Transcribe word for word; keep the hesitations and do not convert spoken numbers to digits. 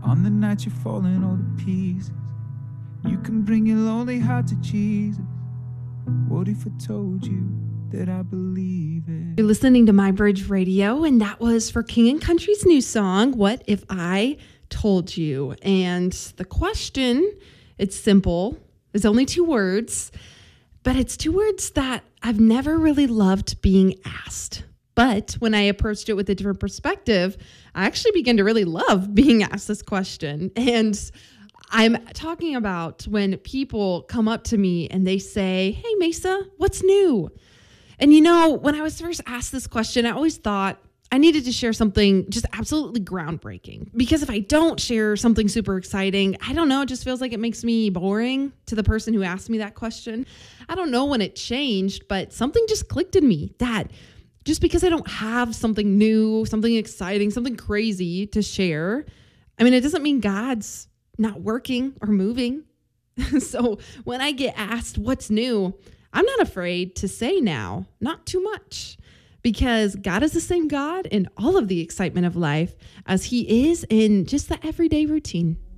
On the night you're falling all to pieces, you can bring your lonely heart to Jesus. What if I told you that I believe it? You're listening to My Bridge Radio, and that was for King and Country's new song, What If I Told You? And the question, it's simple. It's only two words, but it's two words that I've never really loved being asked. But when I approached it with a different perspective, I actually began to really love being asked this question. And I'm talking about when people come up to me and they say, "Hey, Mesa, what's new?" And you know, when I was first asked this question, I always thought I needed to share something just absolutely groundbreaking. Because if I don't share something super exciting, I don't know, it just feels like it makes me boring to the person who asked me that question. I don't know when it changed, but something just clicked in me that just because I don't have something new, something exciting, something crazy to share, I mean, it doesn't mean God's not working or moving. So when I get asked what's new, I'm not afraid to say now, not too much, because God is the same God in all of the excitement of life as he is in just the everyday routine.